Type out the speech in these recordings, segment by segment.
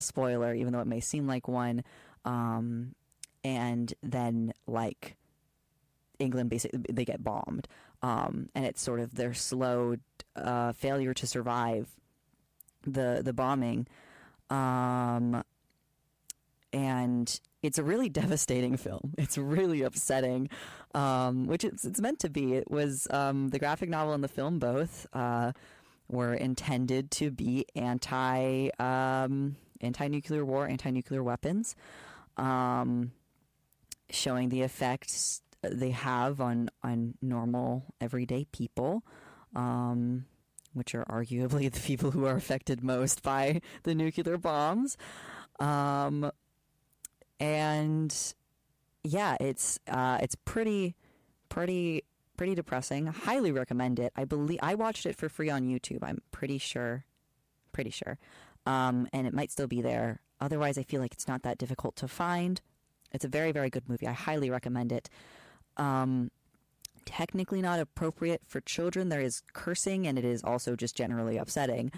spoiler, even though it may seem like one. And then, like, England basically, they get bombed, and it's sort of their slow failure to survive the bombing, and it's a really devastating film. It's really upsetting, which it's meant to be. It was the graphic novel and the film both were intended to be anti-nuclear war, anti-nuclear weapons, showing the effects they have on normal everyday people, which are arguably the people who are affected most by the nuclear bombs. And yeah, it's pretty depressing. I highly recommend it. I believe I watched it for free on YouTube. I'm pretty sure. And it might still be there. Otherwise, I feel like it's not that difficult to find. It's a very, very good movie. I highly recommend it. Technically not appropriate for children. There is cursing, and it is also just generally upsetting.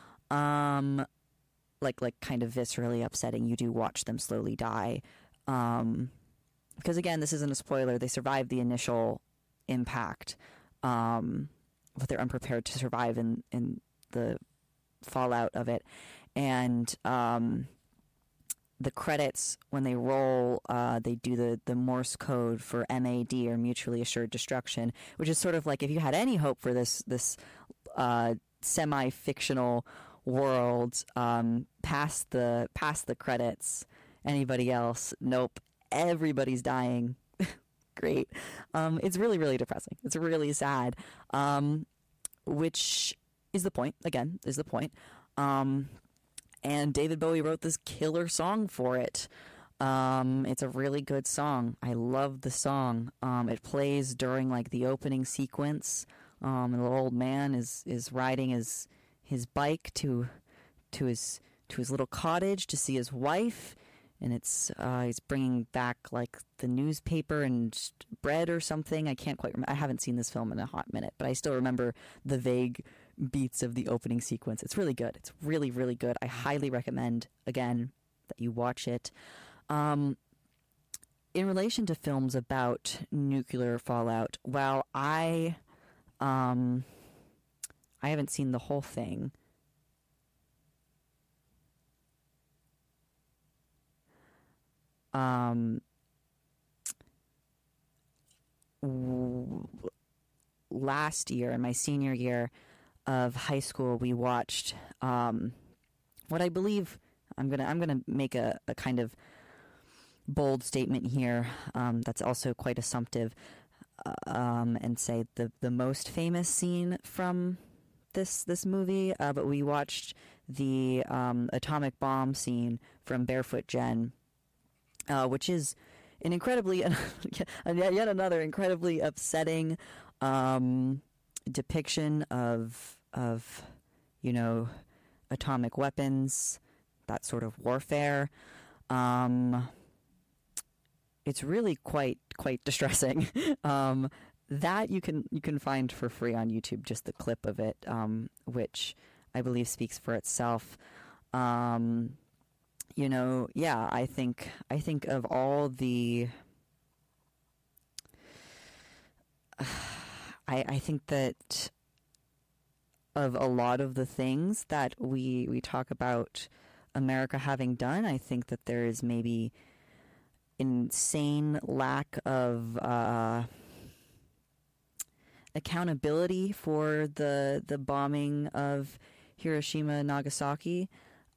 Like kind of viscerally upsetting. You do watch them slowly die. Because again, this isn't a spoiler. They survive the initial impact, but they're unprepared to survive in the fallout of it. And the credits, when they roll, they do the Morse code for MAD, or mutually assured destruction, which is sort of like, if you had any hope for this semi-fictional world, past the credits, anybody else, nope, everybody's dying. Great. It's really, really depressing. It's really sad, which is the point, again, is the point. And David Bowie wrote this killer song for it. It's a really good song. I love the song. It plays during, like, the opening sequence. And the old man is riding his bike to his little cottage to see his wife, and it's he's bringing back, like, the newspaper and bread or something. I can't quite remember. I haven't seen this film in a hot minute, but I still remember the vague beats of the opening sequence. It's really good. It's really, really good. I highly recommend, again, that you watch it. In relation to films about nuclear fallout, well, I haven't seen the whole thing. Last year, in my senior year of high school, we watched what I believe, I'm gonna make a kind of bold statement here, that's also quite assumptive, and say the most famous scene from this movie, but we watched the atomic bomb scene from Barefoot Gen, which is an incredibly yet another incredibly upsetting depiction of atomic weapons, that sort of warfare. It's really quite distressing. That you can find for free on YouTube, just the clip of it, which I believe speaks for itself. I think of all the I think that of a lot of the things that we talk about America having done, I think that there is maybe insane lack of accountability for the bombing of Hiroshima and Nagasaki.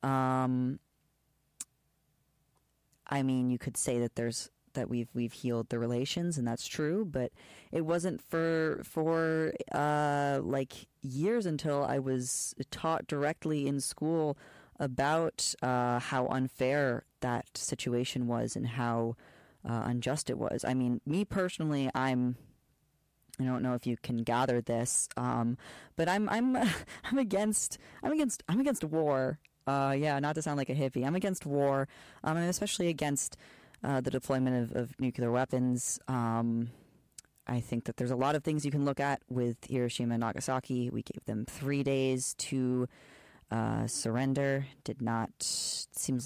I mean, you could say that we've healed the relations, and that's true, but it wasn't for like years until I was taught directly in school about how unfair that situation was and how unjust it was. I mean, me personally, I don't know if you can gather this, but I'm against war. Not to sound like a hippie, I'm against war. I'm especially against the deployment of nuclear weapons. I think that there's a lot of things you can look at with Hiroshima and Nagasaki. We gave them 3 days to surrender. Did not, seems